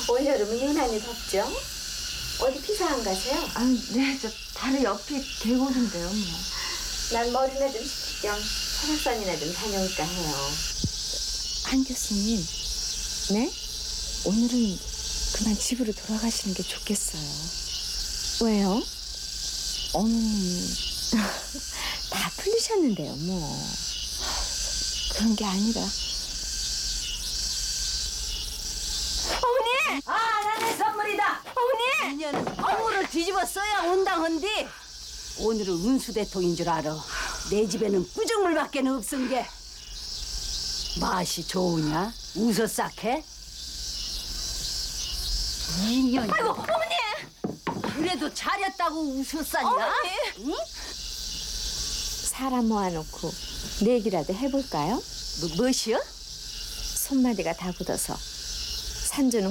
올여름은 유난히 덥죠? 어디 피서 안 가세요? 아, 네, 저 다리 옆이 계곡인데요, 뭐. 난 머리나 좀 식힐 겸 설악산이나 좀 다녀올까 해요. 한 교수님, 네? 오늘은 그만 집으로 돌아가시는 게 좋겠어요. 왜요? 어머님, 다 풀리셨는데요, 뭐. 그런 게 아니라. 어머니! 아, 나의 선물이다. 어머니! 인연은 통으로 뒤집었어야 온당한디. 오늘은 운수대통인 줄 알아. 내 집에는 뿌정물밖에 없은 게. 맛이 좋으냐? 웃어 싹해? 인연이. 아이고, 어머니! 그래도 잘했다고 웃어 싸냐? 어머니! 응? 사람 모아놓고 내기라도 해볼까요? 무엇이요? 손마디가 다 굳어서 산주는